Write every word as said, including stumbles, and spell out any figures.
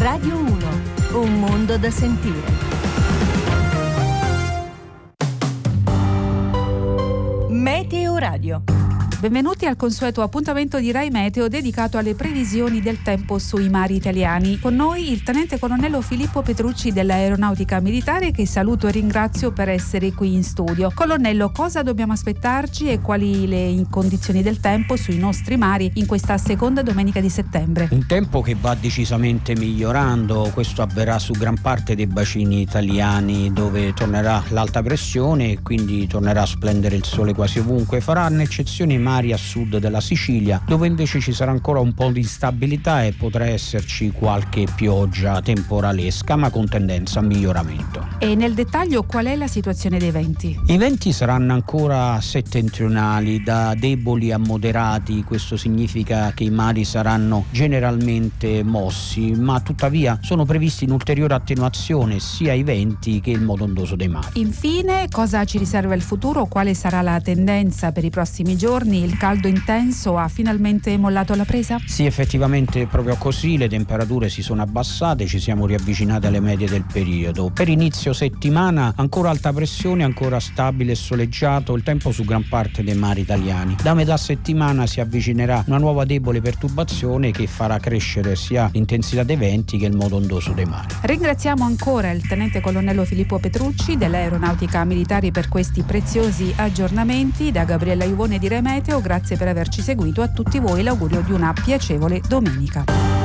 Radio uno, un mondo da sentire. Meteo Radio. Benvenuti al consueto appuntamento di Rai Meteo dedicato alle previsioni del tempo sui mari italiani. Con noi il tenente colonnello Filippo Petrucci dell'Aeronautica Militare, che saluto e ringrazio per essere qui in studio. Colonnello, cosa dobbiamo aspettarci e quali le condizioni del tempo sui nostri mari in questa seconda domenica di settembre? Un tempo che va decisamente migliorando, questo avverrà su gran parte dei bacini italiani, dove tornerà l'alta pressione e quindi tornerà a splendere il sole quasi ovunque. Faranno eccezione i mari a sud della Sicilia, dove invece ci sarà ancora un po' di instabilità e potrà esserci qualche pioggia temporalesca, ma con tendenza a miglioramento. E nel dettaglio qual è la situazione dei venti? I venti saranno ancora settentrionali, da deboli a moderati. Questo significa che i mari saranno generalmente mossi, ma tuttavia sono previsti in ulteriore attenuazione sia i venti che il modo ondoso dei mari. Infine, cosa ci riserva il futuro? Quale sarà la tendenza per i prossimi giorni? Il caldo intenso ha finalmente mollato la presa? Sì, effettivamente è proprio così, le temperature si sono abbassate, ci siamo riavvicinati alle medie del periodo. Per inizio settimana ancora alta pressione, ancora stabile e soleggiato il tempo su gran parte dei mari italiani. Da metà settimana si avvicinerà una nuova debole perturbazione che farà crescere sia l'intensità dei venti che il modo ondoso dei mari. Ringraziamo ancora il tenente colonnello Filippo Petrucci dell'Aeronautica Militare per questi preziosi aggiornamenti. Da Gabriella Iuvone di Rai Meteo, grazie per averci seguito. A tutti voi l'augurio di una piacevole domenica.